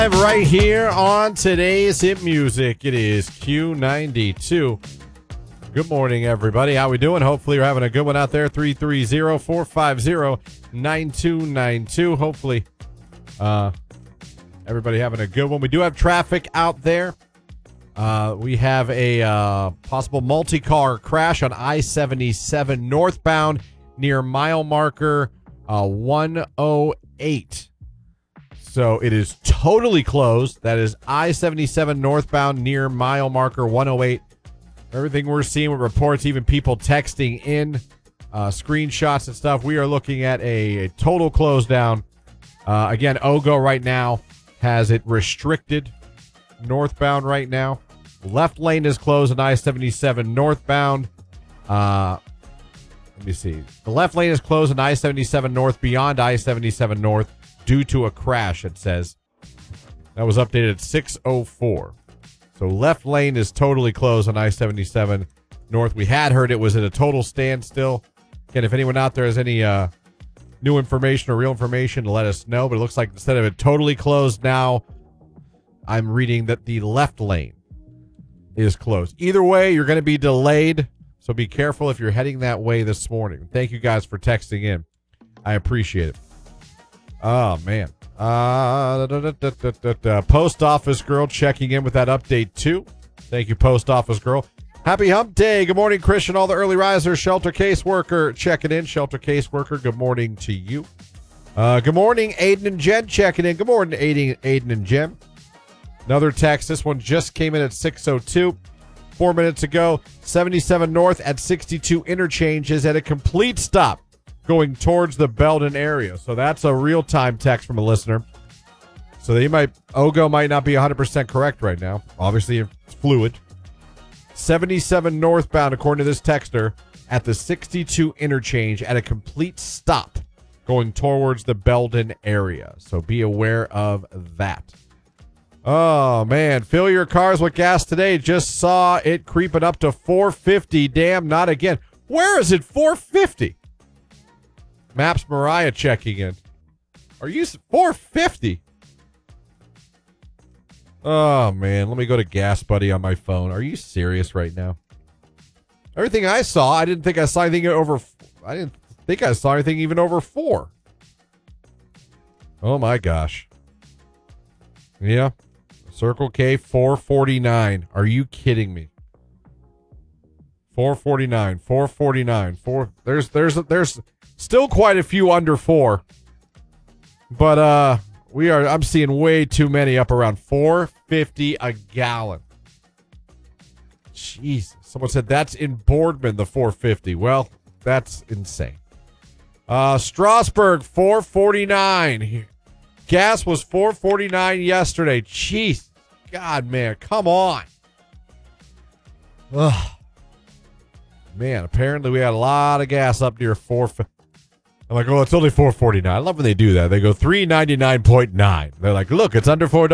Right here on today's Hit Music, it is Q92. Good morning, everybody. How we doing? Hopefully you're having a good one out there. 330-450-9292. Hopefully everybody having a good one. We do have traffic out there. We have a possible multi-car crash on I-77 northbound near mile marker 108. So it is totally closed. That is I-77 northbound near mile marker 108. Everything we're seeing with reports, even people texting in screenshots and stuff, we are looking at a total close down. Again, OGO right now has it restricted northbound right now. Left lane is closed on I-77 northbound. Let me see. The left lane is closed on I-77 north beyond I-77 north due to a crash, it says. That was updated at 6:04. So left lane is totally closed on I-77 north. We had heard it was at a total standstill. Again, if anyone out there has any new information or real information, let us know. But it looks like instead of it totally closed now, I'm reading that the left lane is closed. Either way, you're going to be delayed. So be careful if you're heading that way this morning. Thank you guys for texting in. I appreciate it. Oh, man. Post office girl checking in with that update, too. Thank you, post office girl. Happy hump day. Good morning, Christian. All the early risers. Shelter caseworker checking in. Shelter caseworker, good morning to you. Good morning, Aiden and Jen checking in. Good morning, Aiden and Jen. Another text. This one just came in at 6:02. 4 minutes ago. 77 north at 62 interchange is at a complete stop going towards the Belden area. So that's a real-time text from a listener. So OGO might not be 100% correct right now. Obviously, it's fluid. 77 northbound, according to this texter, at the 62 interchange at a complete stop going towards the Belden area. So be aware of that. Oh, man. Fill your cars with gas today. Just saw it creeping up to $4.50. Damn, not again. Where is it $4.50? Maps Mariah checking in. Are you $4.50? Oh, man. Let me go to Gas Buddy on my phone. Are you serious right now? Everything I saw, I didn't think I saw anything over. I didn't think I saw anything even over 4. Oh, my gosh. Yeah. Circle K, $4.49. Are you kidding me? $4.49. $4.49. There's still quite a few under 4. But I'm seeing way too many up around $4.50 a gallon. Jeez. Someone said that's in Boardman, the $4.50. Well, that's insane. Strasburg, $4.49. Gas was $4.49 yesterday. Jeez. God, man. Come on. Ugh. Man, apparently we had a lot of gas up near $4.50. I'm like, oh, it's only $4.49. I love when they do that. They go $3.99.9. They're like, look, it's under $4.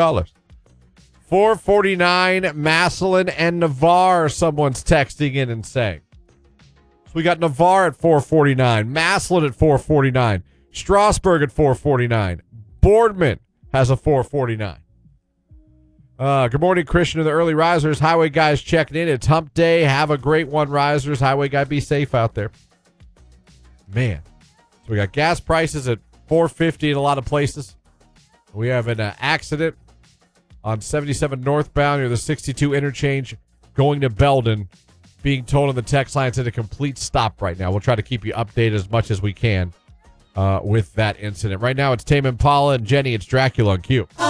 $4.49, Massillon and Navarre, someone's texting in and saying. So we got Navarre at $4.49, Massillon at $4.49, Strasburg at $4.49, Boardman has a $4.49. Good morning, Christian and the early risers. Highway guys checking in. It's hump day. Have a great one, risers. Highway guy, be safe out there. Man. So we got gas prices at $4.50 in a lot of places. We have an accident on 77 northbound near the 62 interchange going to Belden. Being told on the text line it's at a complete stop right now. We'll try to keep you updated as much as we can with that incident. Right now it's Tame Impala and Jenny. It's Dracula on Q.